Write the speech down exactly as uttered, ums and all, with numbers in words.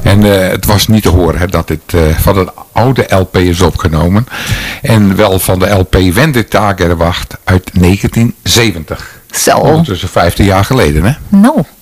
En uh, het was niet te horen hè, dat dit uh, van een oude L P is opgenomen. En wel van de L P Wenn die Tage er wacht uit negentien zeventig. Zo. Ondertussen vijftien jaar geleden, hè? Nou.